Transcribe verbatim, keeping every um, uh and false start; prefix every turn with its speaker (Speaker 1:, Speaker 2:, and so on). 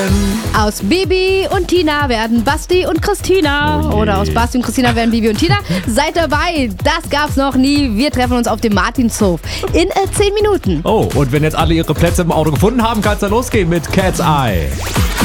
Speaker 1: Aus Bibi und Tina werden Basti und Christina.
Speaker 2: Oh je.
Speaker 1: Oder aus Basti und Christina werden Bibi und Tina. Seid dabei, das gab's noch nie. Wir treffen uns auf dem Martinshof in äh, zehn Minuten.
Speaker 2: Oh, und wenn jetzt alle ihre Plätze im Auto gefunden haben, kann es dann losgehen mit Cat's Eye.